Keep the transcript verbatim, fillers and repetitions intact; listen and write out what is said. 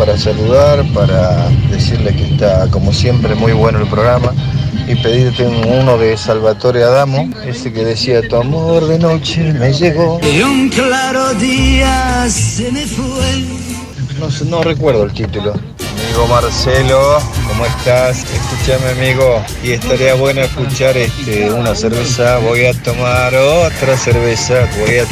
para saludar, para decirle que está como siempre muy bueno el programa y pedirte uno de Salvatore Adamo, ese que decía tu amor de noche me llegó. Y un claro día se me fue. No, sé, no recuerdo el título. Amigo Marcelo, ¿cómo estás? Escúchame, amigo, y estaría bueno escuchar este, una cerveza. Voy a tomar otra cerveza, voy a